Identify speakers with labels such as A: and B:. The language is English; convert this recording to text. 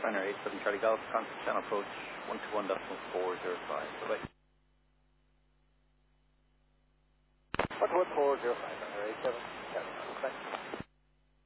A: Runner 87 Charlie Golf, constant channel approach 121.405. Bye-bye.
B: 11405, Runner 87 Charlie Golf. Bye.